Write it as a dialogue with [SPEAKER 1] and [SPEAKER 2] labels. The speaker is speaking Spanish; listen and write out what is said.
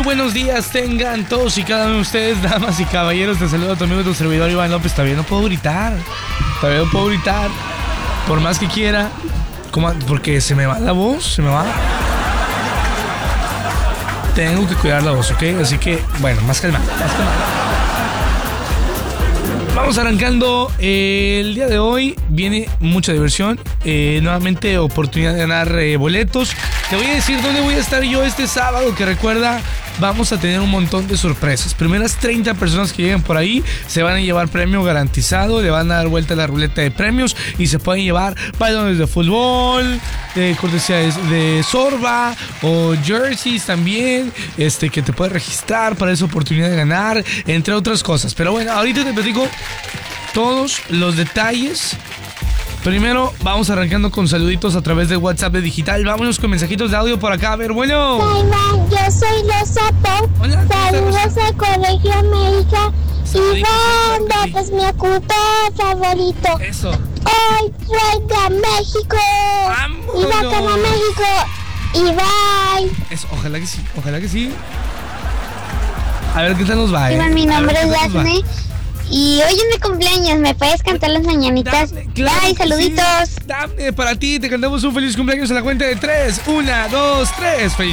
[SPEAKER 1] buenos días tengan todos y cada uno de ustedes, damas y caballeros. Te saludo a tu amigo, tu servidor Iván López. Todavía no puedo gritar. Por más que quiera. Porque se me va la voz, se me va. Tengo que cuidar la voz, ¿ok? Así que, bueno, más calma. Vamos arrancando. El día de hoy viene mucha diversión. Nuevamente oportunidad de ganar boletos. Te voy a decir dónde voy a estar yo este sábado, que recuerda, vamos a tener un montón de sorpresas. Primeras 30 personas que lleguen por ahí se van a llevar premio garantizado, le van a dar vuelta a la ruleta de premios y se pueden llevar balones de fútbol, cortesía de Sorba o jerseys también, que te puedes registrar para esa oportunidad de ganar, entre otras cosas. Pero bueno, ahorita te platico todos los detalles. Primero, vamos arrancando con saluditos a través de WhatsApp de Digital. Vámonos con mensajitos de audio por acá. A ver, bueno.
[SPEAKER 2] Hola, yo soy Losato.
[SPEAKER 1] Hola.
[SPEAKER 2] Saludos al Colegio América. Iván López, mi ocupa favorito.
[SPEAKER 1] Eso.
[SPEAKER 2] Hoy juega México.
[SPEAKER 1] ¡Vámonos!
[SPEAKER 2] Y va a ganar México. Y bye.
[SPEAKER 1] Eso, ojalá que sí. A ver qué tal nos va,
[SPEAKER 2] Iván, mi nombre es Daphne. Y hoy es mi cumpleaños, ¿me puedes cantar las mañanitas?
[SPEAKER 1] Daphne, claro.
[SPEAKER 2] Bye, saluditos.
[SPEAKER 1] Sí. Daphne, para ti te cantamos un feliz cumpleaños a la cuenta de 3. 1, 2, 3.